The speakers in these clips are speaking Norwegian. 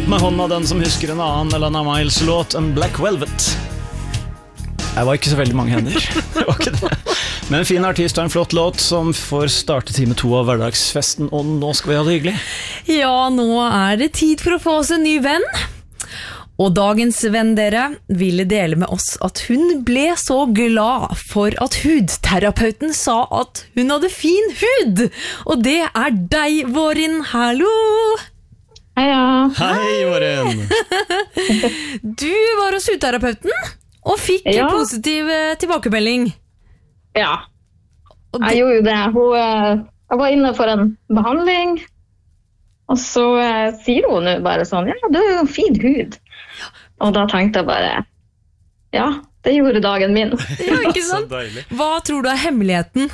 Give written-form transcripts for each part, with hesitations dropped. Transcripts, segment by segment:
Med hånda den som husker en annen Alana Miles låt enn Black Velvet. Jeg var ikke så veldig mange hender. Det var ikke det. Men en fin artist og en flott låt som får starte time 2 av hverdagsfesten. Og nå skal vi ha det hyggelig. Ja, nå er det tid for å få oss en ny venn. Og dagens venn dere ville dele med oss at hun ble så glad for at hudterapeuten sa at hun hadde fin hud. Og det er deg, Vårin. Hallo! Heia. Hei, Våren. Du var hos hudterapeuten og fikk positiv tilbakemelding. Ja, jeg gjorde jo det. Jeg var inne for en behandling, og så sier hun nå bare sånn, ja, du har jo en fin hud. Og da tenkte jeg bare, ja, det gjorde dagen min. Ja, ikke sant? Hva tror du er hemmeligheten?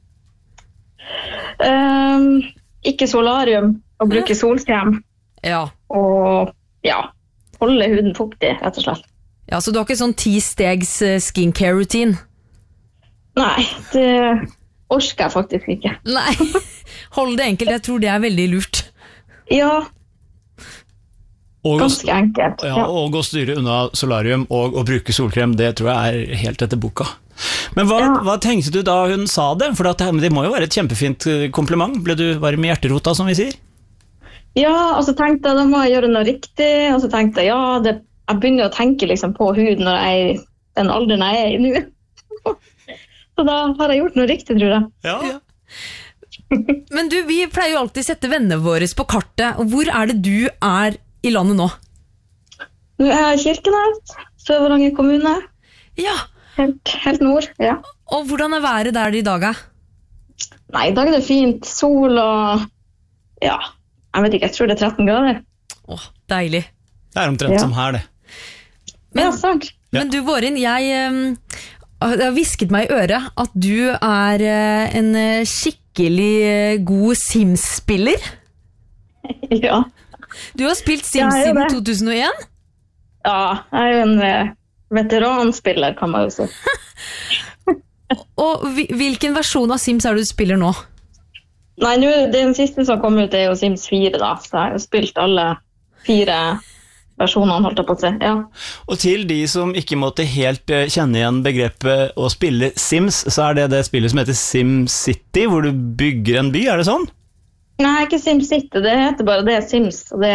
Ikke solarium, og bruke solkrem. Ja. Og ja, holde huden fuktig, rett og slett. Ja, så du har ikke sånn 10-stegs skincare-routine? Nei, det orsker jeg faktisk ikke. Nei, hold det enkelt, jeg tror det er veldig lurt. Ja, og ganske enkelt. Ja, og å styre unna solarium og å bruke solkrem, det tror jeg er helt etter boka. Men hva tenkte du da hun sa det? For det må jo være et kjempefint kompliment. Ble du varm i hjerterota, som vi sier? Ja, og så tenkte jeg, da må jeg gjøre noe riktig. Og så tenkte jeg, jeg begynner å tenke liksom på huden når jeg er den alderen jeg er i nå. Så da har jeg gjort noe riktig, tror jeg. Ja. Men du, vi pleier jo alltid sette vennene våre på kartet. Hvor er det du er i landet nå? Nå er jeg i Kirkenes, Sør-Varanger kommune. Ja. Helt nord, ja. Og hvordan er været der i dag? Nei, i dag er det fint. Sol og, ja, jeg vet ikke, jeg tror det er 13 grader. Åh, deilig. Det er omtrent som her, det. Men, ja, sant. Men du, Vårin, jeg har visket meg i øret at du er en skikkelig god Sims-spiller. Ja. Du har spilt Sims siden 2001? Ja, jeg er jo en veteranspiller, kan man jo si. Og hvilken versjon av Sims er det du spiller nå? Nei, den siste som kom ut er jo Sims 4 da, så jeg har jo spilt alle 4 versjonene, holdt jeg på å si, ja. Og til de som ikke måtte helt kjenne igjen begrepet å spille Sims, så er det spillet som heter SimCity, hvor du bygger en by, er det sånn? Nei, ikke SimCity, det heter bare det Sims, og det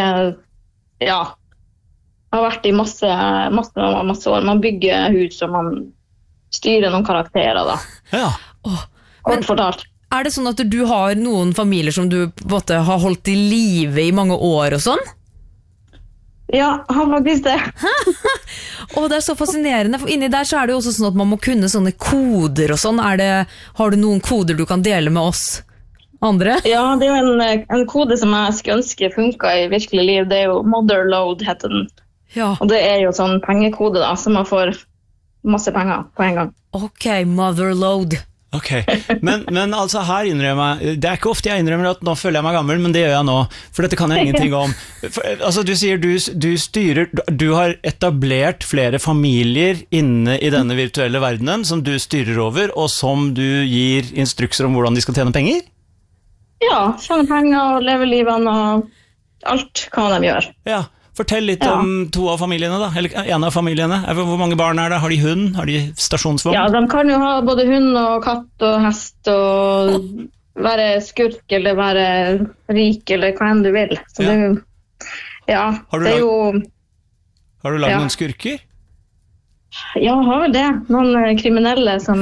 har vært i masse år. Man bygger hus, og man styrer noen karakterer da. Ja. Kort fortalt. Er det sånn at du har noen familier som du har holdt i live i mange år og sånn? Ja, har faktisk det. Det er så fascinerende, for inni der så er det jo også sånn at man må kunne sånne koder og sånn. Har du noen koder du kan dele med oss andre? Ja, det er jo en kode som jeg skulle ønske funket i virkelig liv. Det er jo Motherload, heter den. Ja. Og det er jo sånn pengekode da, så man får masse penger på en gang. Ok, Motherload. Ok, men altså her innrømmer jeg, det er ikke ofte jeg innrømmer at nå føler jeg meg gammel, men det gjør jeg nå, for dette kan jeg ingenting om. Altså du sier du har etablert flere familier inne i denne virtuelle verdenen som du styrer over, og som du gir instrukser om hvordan de skal tjene penger? Ja, tjene penger og leve livene og alt kan de gjøre. Ja, fortell litt om 2 av familiene da, eller en av familiene. Hvor mange barn er det? Har de hund? Har de stasjonsvogn? Ja, de kan jo ha både hund og katt og hest og være skurk eller være rik eller hva enn du vil. Så det er jo, Har du laget noen skurker? Ja, har vel det. Noen kriminelle som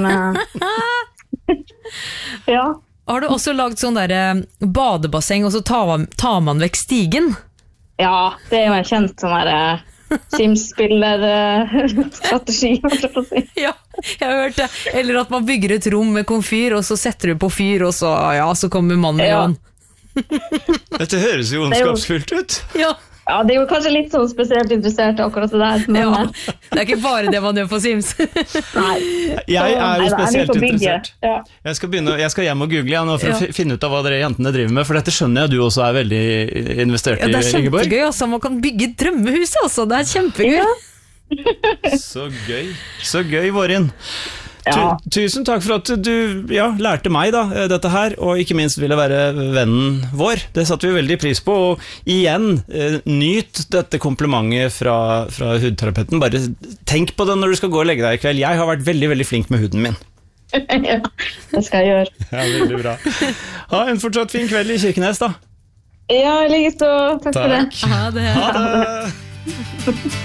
ja. Har du også laget sånn der badebasseng, og så tar man vekk stigen? Ja, det er jo en kjent sånn der Sims-spiller-strategi. Ja, jeg har hørt det. Eller at man bygger et rom med komfyr, og så setter du på fyr, og så kommer mannen igjen. Dette høres jo ondskapsfullt ut. Ja, det er jo kanskje litt sånn spesielt interessert akkurat det der. Men det er ikke bare det man gjør på Sims. Nei. Jeg er jo spesielt interessert. Ja. Jeg skal hjem og google nå for å finne ut av hva dere jentene driver med, for dette skjønner jeg du også er veldig investert i, Ingeborg. Det er kjempegøy, altså. Man kan bygge drømmehus, altså. Det er kjempegøy. Så gøy, Vårin. Ja. Tusen takk for at du lærte meg dette her, og ikke minst ville være vennen vår. Det satte vi veldig pris på, og igjen, nyt dette komplimentet fra hudterapeuten. Bare tenk på det når du skal gå og legge deg i kveld. Jeg har vært veldig, veldig flink med huden min. Ja, det skal jeg gjøre. Ja, veldig bra. Ha en fortsatt fin kveld i Kirkenes da. Ja, likeså. Takk for det. Ha det. Ha det.